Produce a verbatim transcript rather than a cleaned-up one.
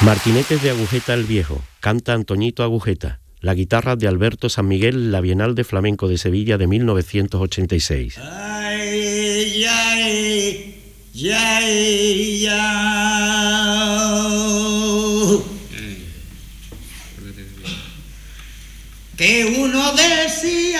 Martinetes de Agujeta el Viejo, canta Antoñito Agujeta. La guitarra de Alberto San Miguel, la Bienal de Flamenco de Sevilla de mil novecientos ochenta y seis. Ay, ay, ay, ay. Que uno decía